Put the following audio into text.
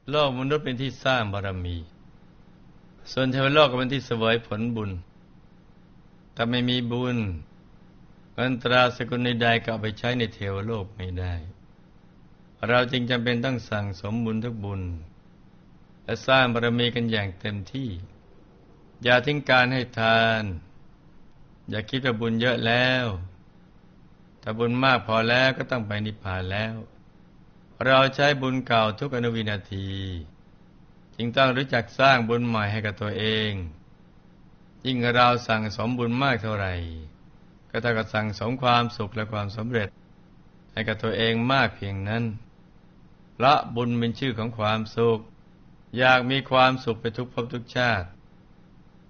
โลกมนุษย์เป็นที่สร้างบารมีส่วนเทวโลกก็เป็นที่เสวยผลบุญถ้าไม่มีบุญเงินตราสกุลใดๆก็เอาไปใช้ในเทวโลกไม่ได้เราจึงจำเป็นต้องสั่งสมบุญทุกบุญและสร้างบารมีกันอย่างเต็มที่อย่าทิ้งการให้ทานอย่าคิดว่าบุญเยอะแล้วถ้าบุญมากพอแล้วก็ต้องไปนิพพานแล้วเราใช้บุญเก่าทุกอนุวินาทีจึงต้องรู้จักสร้างบุญใหม่ให้กับตัวเองยิ่งเราสั่งสมบุญมากเท่าไหร่ก็เท่ากับสั่งสมความสุขและความสำเร็จให้กับตัวเองมากเพียงนั้นเพราะบุญเป็นชื่อของความสุขอยากมีความสุขไปทุกภพทุกชาติ